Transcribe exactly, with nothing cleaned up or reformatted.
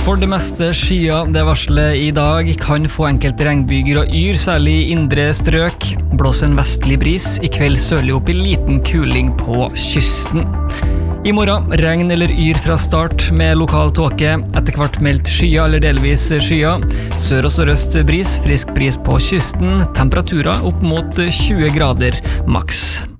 For det meste skyer, det varselet I dag kan få enkelte regnbyger og yr, særlig I indre strøk. Blåser en vestlig bris, I kveld sørlig opp I liten kuling på kysten. I morgen regn eller yr fra start med lokal tåke, etter hvert meldt skyer eller delvis skyer. Sør- og sørøst bris, frisk bris på kysten, temperaturer opp mot tjue grader maks.